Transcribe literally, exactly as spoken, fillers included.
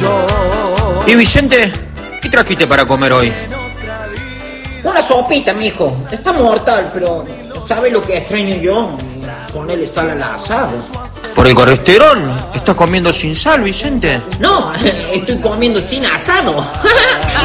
Y Vicente, ¿qué trajiste para comer hoy? Una sopita, mijo. Está mortal, pero ¿sabe lo que extraño yo? Ponerle sal al asado. ¿Por el colesterol? ¿Estás comiendo sin sal, Vicente? No, estoy comiendo sin asado.